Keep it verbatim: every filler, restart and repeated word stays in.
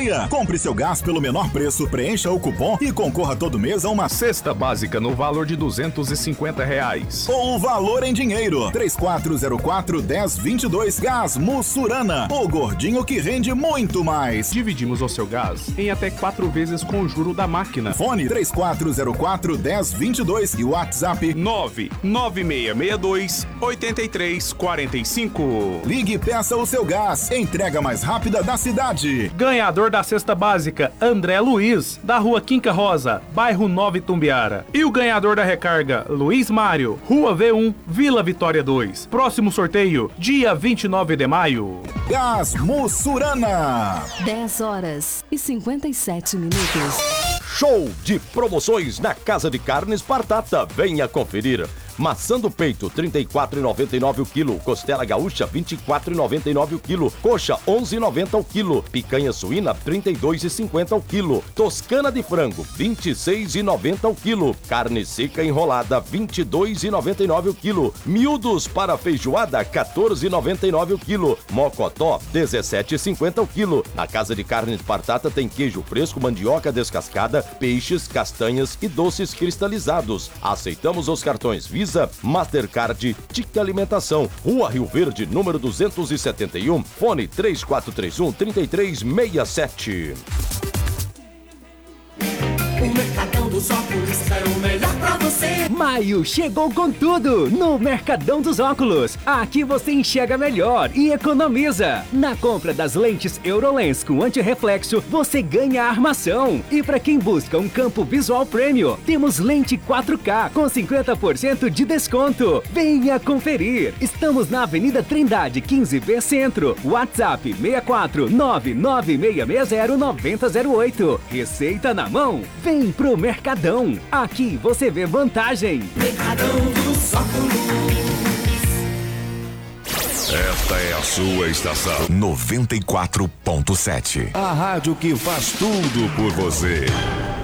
dia. Compre seu gás pelo menor preço, preencha o cupom e concorra todo mês a uma cesta básica no valor de duzentos e cinquenta reais. Ou o valor em dinheiro. três quatro zero quatro, um zero dois dois. Gás Mussurana. O gordinho que rende muito mais. Dividimos o seu gás em até quatro vezes com o juro da máquina. Fone três quatro zero quatro, um zero dois dois e WhatsApp nove nove seis seis dois, oito três quatro cinco. Ligue e peça o seu gás. Entrega mais rápida da cidade. Ganhador da cesta básica, André Luiz, da rua Quinca Rosa, bairro Nova Itumbiara. E o ganhador da recarga, Luiz Mário, rua V um, Vila Vitória dois. Próximo sorteio, dia vinte e nove de maio. Gás Mussurana. dez horas e cinquenta e sete minutos. Show de promoções na Casa de Carnes Partata. Venha conferir. Maçã do peito, trinta e quatro reais e noventa e nove centavos o quilo. Costela gaúcha, vinte e quatro reais e noventa e nove centavos o quilo. Coxa, onze reais e noventa centavos o quilo. Picanha suína, trinta e dois reais e cinquenta centavos o quilo. Toscana de frango, vinte e seis reais e noventa centavos o quilo. Carne seca enrolada, vinte e dois reais e noventa e nove centavos o quilo. Miúdos para feijoada, quatorze reais e noventa e nove centavos o quilo. Mocotó, dezessete reais e cinquenta centavos o quilo. Na Casa de Carnes Partata tem queijo fresco, mandioca descascada, peixes, castanhas e doces cristalizados. Aceitamos os cartões Visa, Mastercard, Tic Alimentação, Rua Rio Verde, número duzentos e setenta e um, fone três quatro três um, três três seis sete. O Mercadão dos Óculos é o melhor pra você. Maio chegou com tudo no Mercadão dos Óculos. Aqui você enxerga melhor e economiza. Na compra das lentes Eurolens com antirreflexo, você ganha a armação. E para quem busca um campo visual premium, temos lente quatro K com cinquenta por cento de desconto. Venha conferir. Estamos na Avenida Trindade, quinze B Centro. WhatsApp seis quatro nove nove seis seis zero nove zero zero oito. Receita na mão. Vem pro Mercadão. Aqui você vê vantagem. Mercadão dos Óculos. Esta é a sua estação noventa e quatro ponto sete. A rádio que faz tudo por você.